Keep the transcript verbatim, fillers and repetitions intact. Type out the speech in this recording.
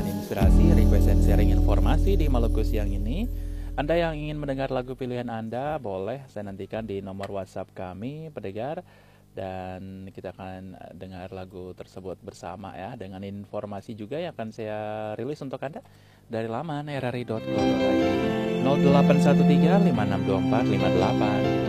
bahan inspirasi, request and sharing informasi di Maluku siang ini. Anda yang ingin mendengar lagu pilihan Anda, boleh saya nantikan di nomor WhatsApp kami, pendengar. Dan kita akan dengar lagu tersebut bersama ya, dengan informasi juga yang akan saya rilis untuk Anda dari laman r r i dot co dot i d nol delapan satu tiga lima enam dua empat lima delapan.